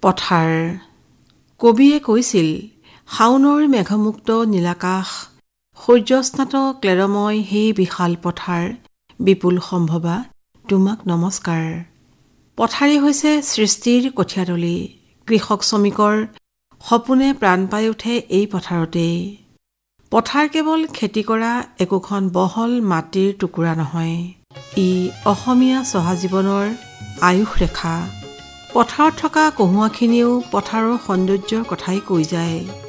পথাৰ। কবিয়ে কৈছিল, শাওনৰ মেঘমুক্ত নীলাকাশ, সূৰ্যস্নাত ক্লেৰময় সেই বিশাল পথাৰ, বিপুল সম্ভৱা তোমাক নমস্কাৰ। পথাৰেই হৈছে সৃষ্টিৰ কঠীয়াতলী। কৃষক শ্ৰমিকৰ সপোনে প্ৰাণ পাই উঠে এই পথাৰতেই। পথাৰ কেৱল খেতি কৰা একোখন বহল মাটিৰ টুকুৰা নহয়, ই অসমীয়া চহা জীৱনৰ আয়ুস ৰেখা। পথাৰত থকা কহুৱাখিনিয়েও পথাৰৰ সৌন্দৰ্যৰ কথাই কৈ যায়।